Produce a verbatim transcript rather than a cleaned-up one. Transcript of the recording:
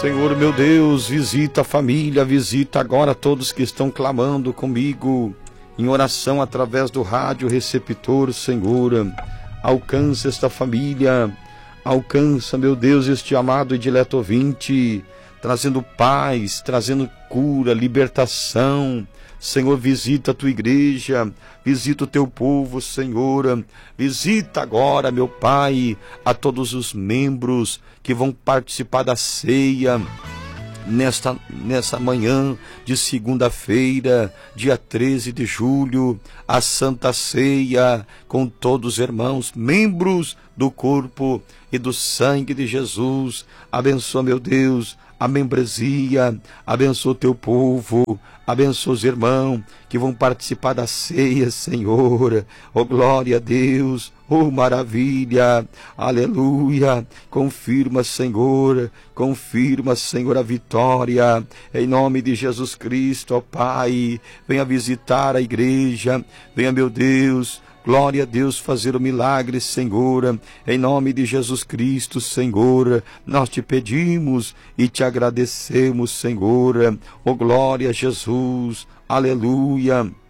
Senhor meu Deus, visita a família, visita agora todos que estão clamando comigo em oração através do rádio receptor, Senhor. Alcança esta família, alcança, meu Deus, este amado e dileto ouvinte, trazendo paz, trazendo cura, libertação. Senhor, visita a tua igreja, visita o teu povo, Senhor. Visita agora, meu Pai, a todos os membros que vão participar da ceia nesta, nessa manhã de segunda-feira, dia treze de julho, a Santa Ceia com todos os irmãos, membros do corpo e do sangue de Jesus. Abençoa, meu Deus, a membresia, abençoa o teu povo, abençoa os irmãos que vão participar da ceia, Senhor. Oh, glória a Deus, oh, maravilha, aleluia. Confirma, Senhor, confirma, Senhor, a vitória, em nome de Jesus Cristo. Ó Pai, venha visitar a igreja, venha, meu Deus, glória a Deus, fazer o milagre, Senhor, em nome de Jesus Cristo, Senhor. Nós te pedimos e te agradecemos, Senhor. Oh, glória a Jesus, aleluia.